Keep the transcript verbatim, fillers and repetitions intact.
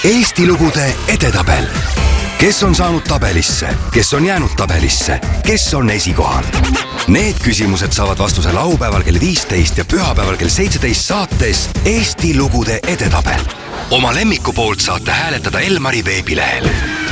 Eesti lugude edetabel. Kes on saanud tabelisse, kes on jäänud tabelisse, kes on esikohal? Need küsimused saavad vastuse laupäeval kell viisteist ja pühapäeval kell seitseteist saates Eesti lugude edetabel. Oma lemmiku poolt saate hääletada Elmari veebilehel.